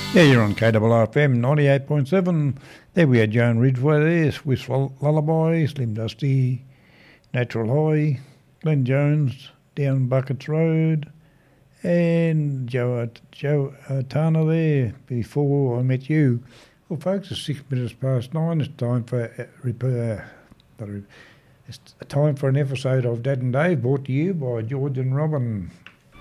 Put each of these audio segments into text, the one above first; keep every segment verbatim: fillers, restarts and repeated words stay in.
Yeah, you're on K R F M ninety-eight point seven. There we had Joan Ridgway there, Swiss Lullaby, Slim Dusty, Natural High, Glenn Jones, Down Buckets Road, and Joe, Joe uh, Tana there, Before I Met You. Well, folks, it's six minutes past nine. It's time for uh, it's time for an episode of Dad and Dave, brought to you by George and Robin.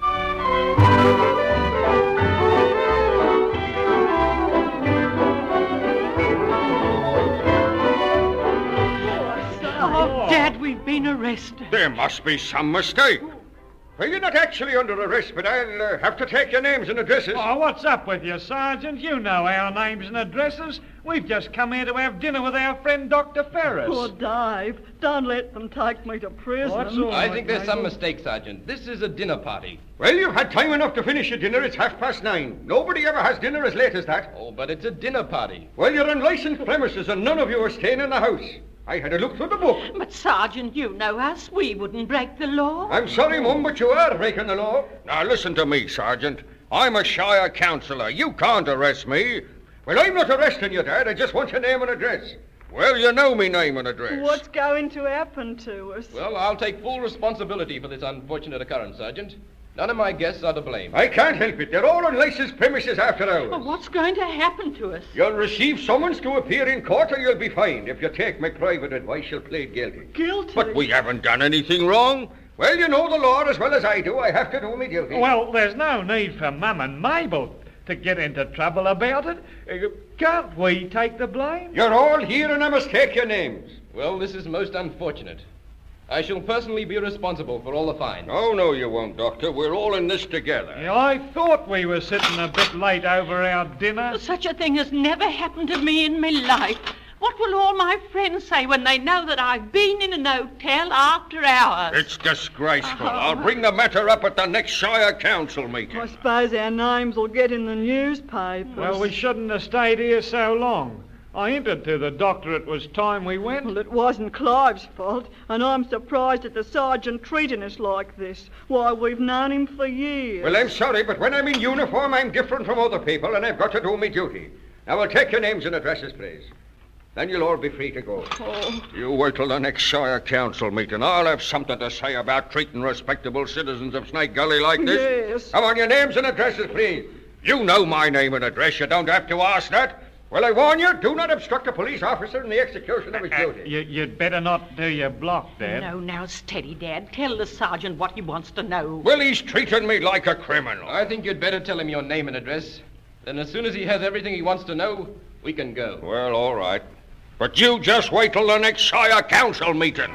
We've been arrested. There must be some mistake. Well, you're not actually under arrest, but I'll uh, have to take your names and addresses. Oh, what's up with you, Sergeant? You know our names and addresses. We've just come here to have dinner with our friend Doctor Ferris. Poor Dave. Don't let them take me to prison. Oh, I think there's some mistake, Sergeant. This is a dinner party. Well, you've had time enough to finish your dinner. It's half past nine. Nobody ever has dinner as late as that. Oh, but it's a dinner party. Well, you're on licensed premises and none of you are staying in the house. I had a look through the book. But, Sergeant, you know us. We wouldn't break the law. I'm sorry, Mum, but you are breaking the law. Now, listen to me, Sergeant. I'm a Shire councillor. You can't arrest me. Well, I'm not arresting you, Dad. I just want your name and address. Well, you know me name and address. What's going to happen to us? Well, I'll take full responsibility for this unfortunate occurrence, Sergeant. None of my guests are to blame. I can't help it. They're all on licensed premises after hours. Well, what's going to happen to us? You'll receive summons to appear in court or you'll be fined. If you take my private advice, you'll plead guilty. Guilty? But we haven't done anything wrong. Well, you know the law as well as I do. I have to do my duty. Well, there's no need for Mum and Mabel to get into trouble about it. Uh, Can't we take the blame? You're all here and I must take your names. Well, this is most unfortunate. I shall personally be responsible for all the fines. Oh, no, you won't, Doctor. We're all in this together. Yeah, I thought we were sitting a bit late over our dinner. Such a thing has never happened to me in my life. What will all my friends say when they know that I've been in an hotel after hours? It's disgraceful. Oh. I'll bring the matter up at the next Shire Council meeting. I suppose our names will get in the newspapers. Well, we shouldn't have stayed here so long. I hinted to the doctor it was time we went. Well, it wasn't Clive's fault, and I'm surprised at the sergeant treating us like this. Why, we've known him for years. Well, I'm sorry, but when I'm in uniform, I'm different from other people, and I've got to do my duty. Now, I'll take your names and addresses, please. Then you'll all be free to go. Oh. You wait till the next Shire Council meeting. I'll have something to say about treating respectable citizens of Snake Gully like this. Yes. Come on, your names and addresses, please. You know my name and address. You don't have to ask that. Well, I warn you, do not obstruct a police officer in the execution of his Uh, duty. you, you'd better not do your block, Dad. No, now, steady, Dad. Tell the sergeant what he wants to know. Well, he's treating me like a criminal. I think you'd better tell him your name and address. Then as soon as he has everything he wants to know, we can go. Well, all right. But you just wait till the next Shire Council meeting.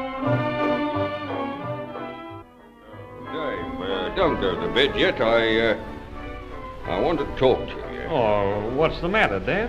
Dave, uh, don't go to bed yet. I, uh, I want to talk to you. Oh, what's the matter, Dad?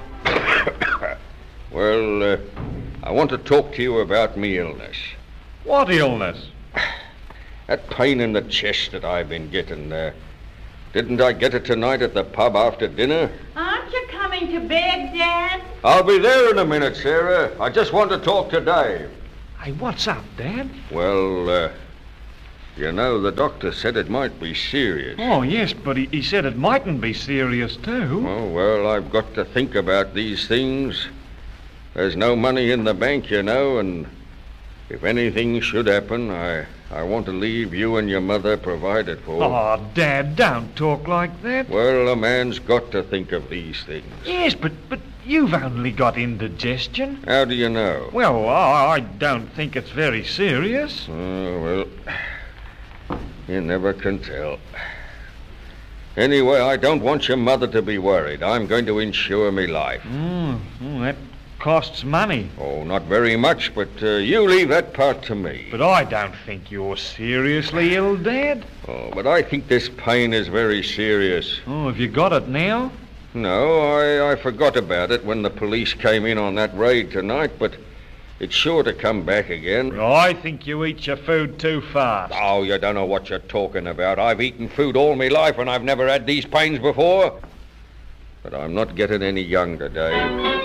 Well, uh, I want to talk to you about me illness. What illness? That pain in the chest that I've been getting. Uh, didn't I get it tonight at the pub after dinner? Aren't you coming to bed, Dad? I'll be there in a minute, Sarah. I just want to talk to Dave. Hey, what's up, Dad? Well, uh, you know, the doctor said it might be serious. Oh, yes, but he, he said it mightn't be serious, too. Oh, well, I've got to think about these things. There's no money in the bank, you know, and if anything should happen, I, I want to leave you and your mother provided for. Oh, Dad, don't talk like that. Well, a man's got to think of these things. Yes, but, but you've only got indigestion. How do you know? Well, I, I don't think it's very serious. Oh, well, you never can tell. Anyway, I don't want your mother to be worried. I'm going to insure me life. Mm, mm, that costs money. Oh, not very much, but uh, you leave that part to me. But I don't think you're seriously ill, Dad. Oh, but I think this pain is very serious. Oh, have you got it now? No, I, I forgot about it when the police came in on that raid tonight, but it's sure to come back again. I think you eat your food too fast. Oh, you don't know what you're talking about. I've eaten food all my life and I've never had these pains before. But I'm not getting any younger, Dave.